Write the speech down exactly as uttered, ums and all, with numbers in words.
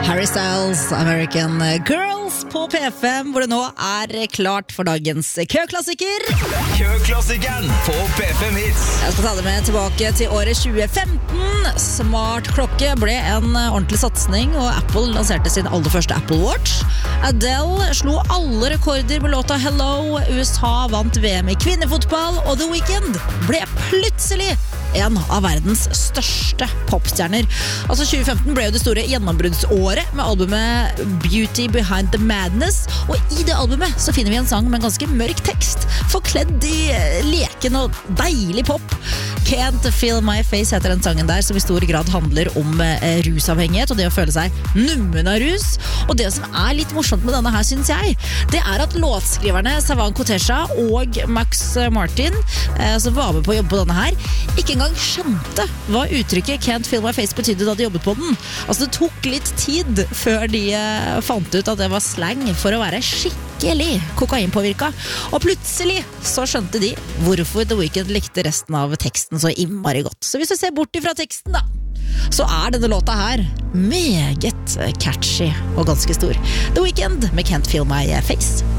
Harry Styles, American Girls på P fem, hvor det nå er klart for dagens køklassiker. Køklassikeren på P fem Hits. Jeg skal ta det med tilbake til året tjue femten. Smart klokke ble en ordentlig satsning, og Apple lanserte sin aller første Apple Watch. Adele slo alle rekorder med låta Hello. U S A vant V M i kvinnefotball, og The Weeknd ble plutselig en av verdens største popstjerner. Altså tjue femten ble jo det store gjennombruddsåret med albumet Beauty Behind the Madness, og i det albumet så finner vi en sang med en ganske mørk tekst, forkledd i leken og deilig pop. Can't Feel My Face heter den sangen der, som i stor grad handler om eh, rusavhengighet og det å føle seg nummen av rus. Og det som er litt morsomt med denne her, synes jeg, det er at låtskriverne Savan Kotecha og Max Martin, eh, som var med på å jobbe på denne her, ikke engang skjønte hva uttrykket Can't Feel My Face betydde da de jobbet på den. Altså det tok litt tid før de eh, fant ut at det var slang for å være skikkelig kokainpåvirka. Og plutselig så skjønte de hvorfor The Weeknd likte resten av teksten så innmari godt. Så hvis du ser bort ifra teksten da, så er denne låta her meget catchy og ganske stor. The Weeknd med Can't Feel My Face.